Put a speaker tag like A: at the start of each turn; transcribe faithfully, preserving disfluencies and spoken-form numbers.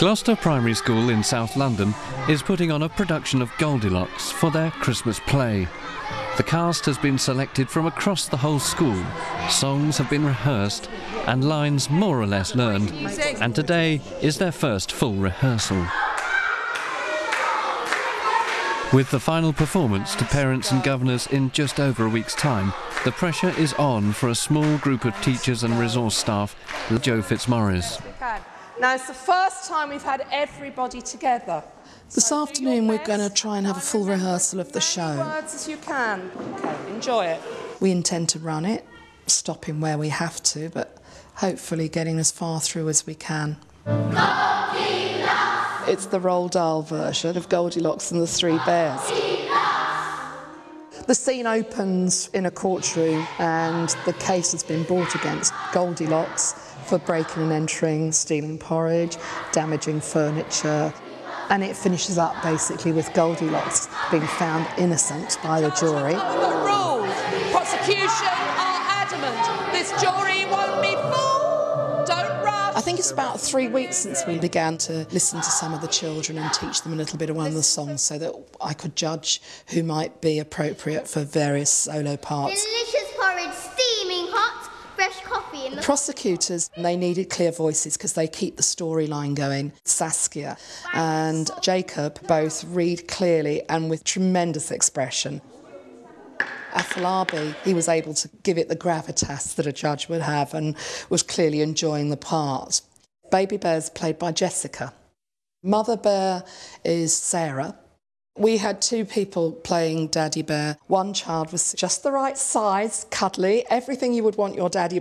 A: Gloucester Primary School in South London is putting on a production of Goldilocks for their Christmas play. The cast has been selected from across the whole school, songs have been rehearsed and lines more or less learned, and today is their first full rehearsal. With the final performance to parents and governors in just over a week's time, the pressure is on for a small group of teachers and resource staff, like Joe Fitzmaurice.
B: Now, it's the first time we've had everybody together.
C: This afternoon we're going to try and have a full rehearsal of the show.
B: As many words as you can. Okay, enjoy it.
C: We intend to run it, stopping where we have to, but hopefully getting as far through as we can. Goldilocks! It's the Roald Dahl version of Goldilocks and the Three Bears. The scene opens in a courtroom and the case has been brought against Goldilocks for breaking and entering, stealing porridge, damaging furniture. And it finishes up basically with Goldilocks being found innocent by the jury.
B: The rules. Prosecution are adamant. This jury won't be full. Don't rush.
C: I think it's about three weeks since we began to listen to some of the children and teach them a little bit of one of the songs so that I could judge who might be appropriate for various solo parts.
D: Delicious porridge, steaming hot, fresh coffee in the...
C: The prosecutors, they needed clear voices because they keep the storyline going. Saskia and Jacob both read clearly and with tremendous expression. Afolabi, he was able to give it the gravitas that a judge would have and was clearly enjoying the part. Baby Bear's played by Jessica. Mother Bear is Sarah. We had two people playing Daddy Bear. One child was just the right size, cuddly, everything you would want your Daddy Bear